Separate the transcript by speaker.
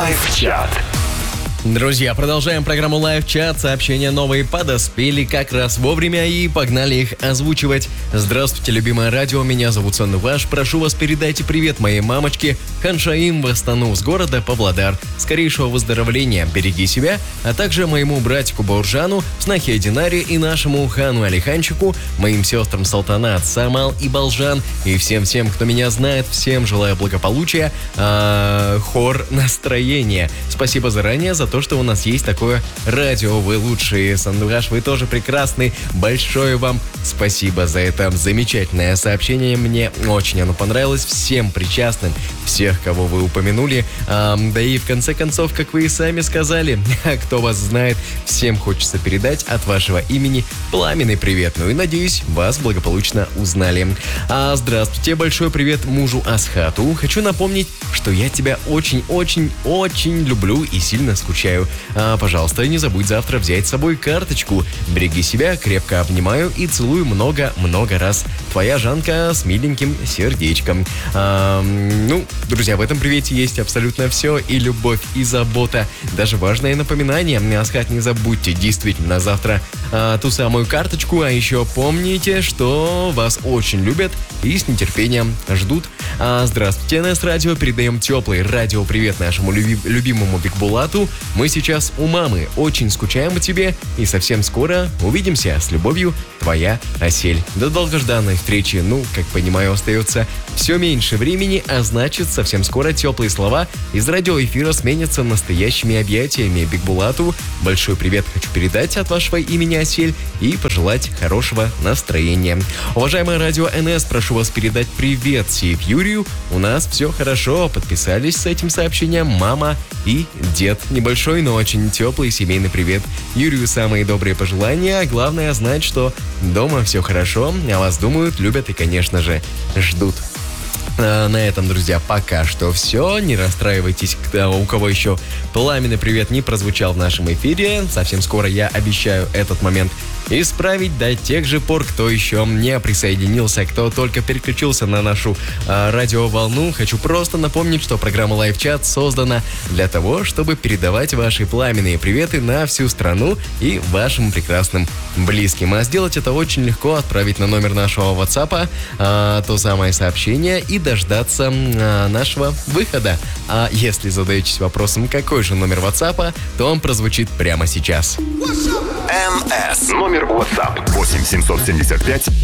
Speaker 1: Лайв-чат.
Speaker 2: Друзья, продолжаем программу Лайв-чат. Сообщения новые подоспели как раз вовремя и погнали их озвучивать. Здравствуйте, любимое радио, меня зовут Сандугаш. Прошу вас, передайте привет моей мамочке Ханшаим Вастану с города Павлодар. Скорейшего выздоровления, береги себя, а также моему братику Бауржану, снохе Динаре и нашему Хану Алиханчику, моим сестрам Салтанат, Самал и Балжан, и всем-всем, кто меня знает, всем желаю благополучия, хор настроения. Спасибо заранее за то, что у нас есть такое радио. Вы лучшие, Сандугаш, вы тоже прекрасный. Большое вам спасибо за это замечательное сообщение. Мне очень оно понравилось. Всем причастным, всех, кого вы упомянули. Да и в конце концов, как вы и сами сказали, кто вас знает, всем хочется передать от вашего имени пламенный привет. Ну и надеюсь, вас благополучно узнали. Здравствуйте, большой привет мужу Асхату. Хочу напомнить, что я тебя очень-очень-очень люблю и сильно скучаю. Пожалуйста, не забудь завтра взять с собой карточку. Береги себя, крепко обнимаю и целую много-много раз. Твоя Жанка с миленьким сердечком. Друзья, в этом привете есть абсолютно все. И любовь, и забота. Даже важное напоминание. Асхат, не забудьте действительно завтра ту самую карточку. А еще помните, что вас очень любят и с нетерпением ждут. Здравствуйте, НС Радио. Передаем теплый радиопривет нашему любимому Бикбулату. Мы сейчас у мамы. Очень скучаем по тебе. И совсем скоро увидимся. С любовью, твоя Асель. До долгожданной встречи. Как понимаю, остается все меньше времени, а значит, совсем скоро теплые слова из радиоэфира сменятся настоящими объятиями. Бикбулату большой привет хочу передать от вашего имени, Асель, и пожелать хорошего настроения. Уважаемое радио НС, прошу вас передать привет Сеев Юрию. У нас все хорошо. Подписались с этим сообщением мама и дед. Небольшой, но очень теплый семейный привет. Юрию самые добрые пожелания. Главное знать, что дома все хорошо, а вас думают, любят и, конечно же, ждут. На этом, друзья, пока что все. Не расстраивайтесь, у кого еще пламенный привет не прозвучал в нашем эфире. Совсем скоро я обещаю этот момент исправить до тех же пор, кто еще не присоединился, кто только переключился на нашу радиоволну. Хочу просто напомнить, что программа Лайв-чат создана для того, чтобы передавать ваши пламенные приветы на всю страну и вашим прекрасным близким. А сделать это очень легко. Отправить на номер нашего WhatsApp то самое сообщение и дождаться нашего выхода. А если задаетесь вопросом, какой же номер WhatsApp, то он прозвучит прямо сейчас.
Speaker 1: НС. Номер WhatsApp 8 775